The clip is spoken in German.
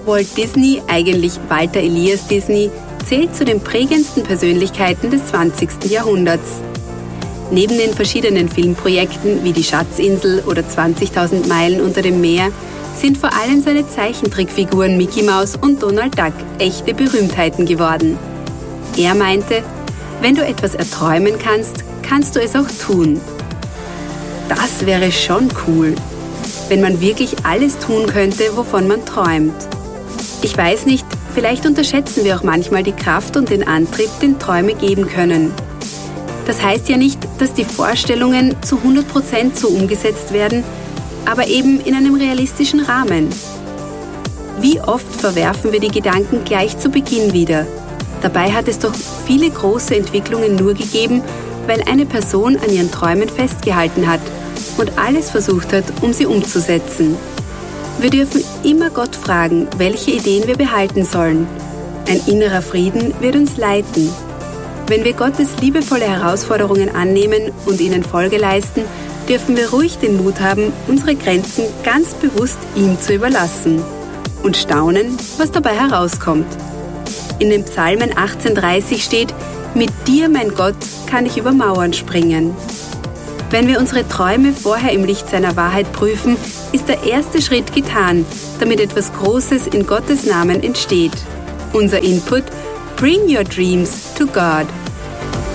Walt Disney, eigentlich Walter Elias Disney, zählt zu den prägendsten Persönlichkeiten des 20. Jahrhunderts. Neben den verschiedenen Filmprojekten wie Die Schatzinsel oder 20.000 Meilen unter dem Meer sind vor allem seine Zeichentrickfiguren Mickey Mouse und Donald Duck echte Berühmtheiten geworden. Er meinte, wenn du etwas erträumen kannst, kannst du es auch tun. Das wäre schon cool, wenn man wirklich alles tun könnte, wovon man träumt. Ich weiß nicht, vielleicht unterschätzen wir auch manchmal die Kraft und den Antrieb, den Träume geben können. Das heißt ja nicht, dass die Vorstellungen zu 100% so umgesetzt werden, aber eben in einem realistischen Rahmen. Wie oft verwerfen wir die Gedanken gleich zu Beginn wieder? Dabei hat es doch viele große Entwicklungen nur gegeben, weil eine Person an ihren Träumen festgehalten hat und alles versucht hat, um sie umzusetzen. Wir dürfen immer Gott fragen, welche Ideen wir behalten sollen. Ein innerer Frieden wird uns leiten. Wenn wir Gottes liebevolle Herausforderungen annehmen und ihnen Folge leisten, dürfen wir ruhig den Mut haben, unsere Grenzen ganz bewusst ihm zu überlassen und staunen, was dabei herauskommt. In den Psalmen 18,30 steht: Mit dir, mein Gott, kann ich über Mauern springen. Wenn wir unsere Träume vorher im Licht seiner Wahrheit prüfen, ist der erste Schritt getan, damit etwas Großes in Gottes Namen entsteht. Unser Input: Bring your dreams to God.